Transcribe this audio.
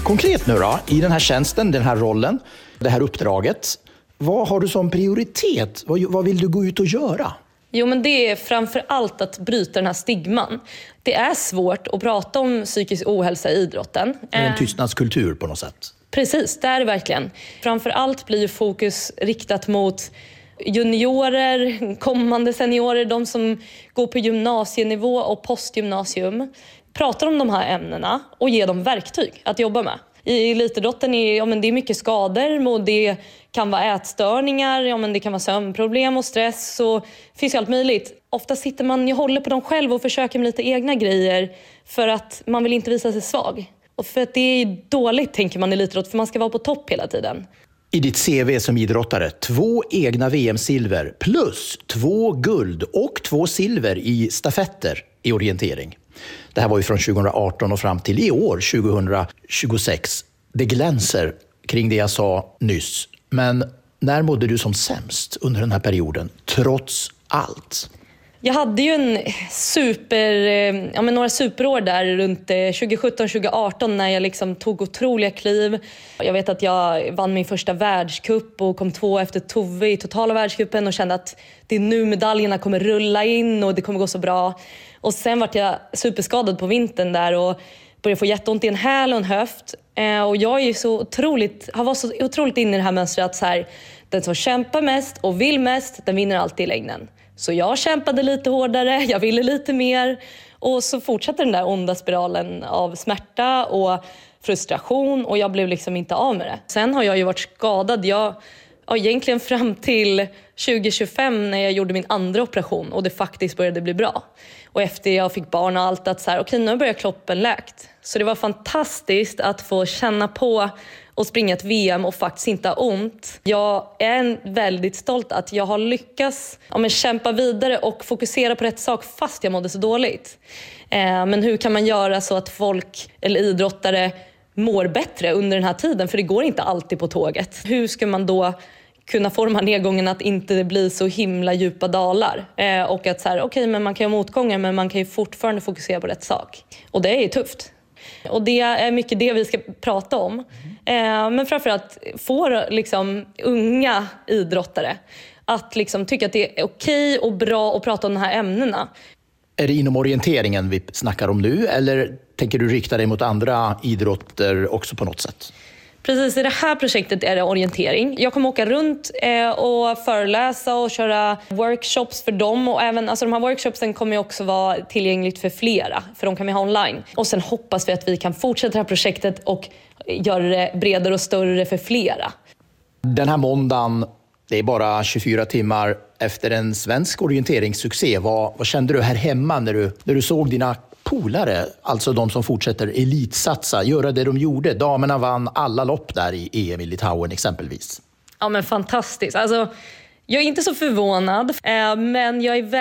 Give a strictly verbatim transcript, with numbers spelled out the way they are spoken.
Konkret nu då, i den här tjänsten, den här rollen, det här uppdraget, vad har du som prioritet? Vad, vad vill du gå ut och göra? Jo, men det är framför allt att bryta den här stigman. Det är svårt att prata om psykisk ohälsa i idrotten. Det är en tystnadskultur på något sätt. Precis, det är det verkligen. Framför allt blir fokus riktat mot juniorer, kommande seniorer, de som går på gymnasienivå och postgymnasium. Pratar om de här ämnena och ger dem verktyg att jobba med. I elitidrotten är ja, men det är mycket skador, och det kan vara ätstörningar, ja, men det kan vara sömnproblem och stress och finns allt möjligt. Ofta sitter man och håller på dem själv och försöker med lite egna grejer för att man vill inte visa sig svag. Och för att det är dåligt, tänker man i elitidrott, för man ska vara på topp hela tiden. I ditt C V som idrottare, två egna V M-silver plus två guld och två silver i stafetter i orientering. Det här var ju från tjugoarton och fram till i år, tjugohundratjugosex. Det glänser kring det jag sa nyss. Men när mådde du som sämst under den här perioden, trots allt? Jag hade ju en super, ja, men några superår där runt tjugosjutton tjugoarton när jag liksom tog otroliga kliv. Jag vet att jag vann min första världscup och kom två efter Tove i totala världscupen och kände att det är nu medaljerna kommer rulla in och det kommer gå så bra. Och sen var jag superskadad på vintern där och började få jätteont i en häl och en höft. Och jag är ju så otroligt, har varit så otroligt inne i det här mönstret att så här, den som kämpar mest och vill mest, den vinner alltid i längden. Så jag kämpade lite hårdare, jag ville lite mer. Och så fortsatte den där onda spiralen av smärta och frustration. Och jag blev liksom inte av med det. Sen har jag ju varit skadad. Jag, ja, egentligen fram till tjugo tjugofem när jag gjorde min andra operation. Och det faktiskt började bli bra. Och efter jag fick barn och allt att så här, okej, nu börjar kroppen läkt. Så det var fantastiskt att få känna på och springa ett V M och faktiskt inte ha ont. Jag är väldigt stolt att jag har lyckats ja, men kämpa vidare och fokusera på rätt sak fast jag mådde så dåligt. Eh, men hur kan man göra så att folk eller idrottare mår bättre under den här tiden? För det går inte alltid på tåget. Hur ska man då kunna få de här nedgångarna att inte bli så himla djupa dalar? Eh, och att så här, okej, men man kan ha motgångar men man kan ju fortfarande fokusera på rätt sak. Och det är ju tufft. Och det är mycket det vi ska prata om. Eh, men framförallt få liksom, unga idrottare att liksom, tycka att det är okej och bra att prata om de här ämnena. Är det inom orienteringen vi snackar om nu eller tänker du rikta dig mot andra idrotter också på något sätt? Precis, i det här projektet är det orientering. Jag kommer åka runt eh, och föreläsa och köra workshops för dem. Och även, alltså de här workshopsen kommer också vara tillgängligt för flera. För de kan vi ha online. Och sen hoppas vi att vi kan fortsätta det här projektet och göra det bredare och större för flera. Den här måndagen, det är bara tjugofyra timmar efter en svensk orienteringssuccé. Vad, vad kände du här hemma när du, när du såg dina polare, alltså de som fortsätter elitsatsa, göra det de gjorde? Damerna vann alla lopp där i E M i Litauen exempelvis. Ja, men fantastiskt. Alltså, jag är inte så förvånad, eh, men jag är väldigt